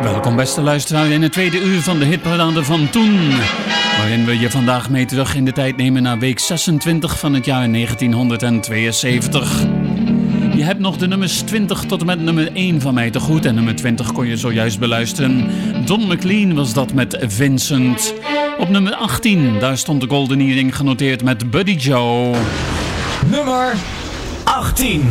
Welkom beste luisteraar in het tweede uur van de hitparade van toen. Waarin we je vandaag mee terug in de tijd nemen naar week 26 van het jaar 1972. Je hebt nog de nummers 20 tot en met nummer 1 van mij te goed. En nummer 20 kon je zojuist beluisteren. Don McLean was dat met Vincent. Op nummer 18, daar stond de Golden Earring genoteerd met Buddy Joe. Nummer 18.